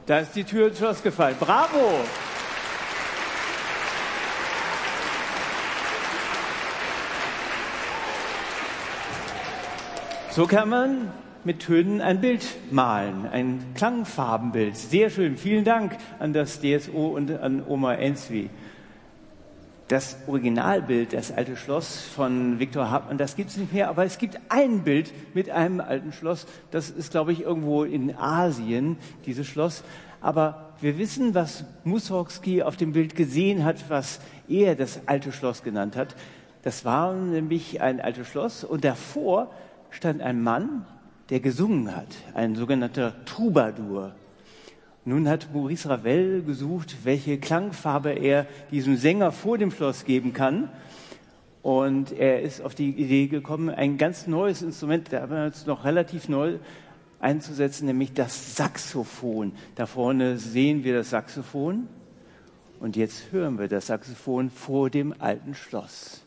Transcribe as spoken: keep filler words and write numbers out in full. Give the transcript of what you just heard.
Da ist die Tür ins Schloss gefallen. Bravo! So kann man mit Tönen ein Bild malen, ein Klangfarbenbild. Sehr schön. Vielen Dank an das D S O und an Oma Enswi. Das Originalbild, das alte Schloss von Viktor Hartmann, das gibt es nicht mehr, aber es gibt ein Bild mit einem alten Schloss. Das ist, glaube ich, irgendwo in Asien, dieses Schloss. Aber wir wissen, was Mussorgsky auf dem Bild gesehen hat, was er das alte Schloss genannt hat. Das war nämlich ein altes Schloss und davor stand ein Mann, der gesungen hat, ein sogenannter Troubadour. Nun hat Maurice Ravel gesucht, welche Klangfarbe er diesem Sänger vor dem Schloss geben kann. Und er ist auf die Idee gekommen, ein ganz neues Instrument, damals noch relativ neu, einzusetzen, nämlich das Saxophon. Da vorne sehen wir das Saxophon und jetzt hören wir das Saxophon vor dem alten Schloss.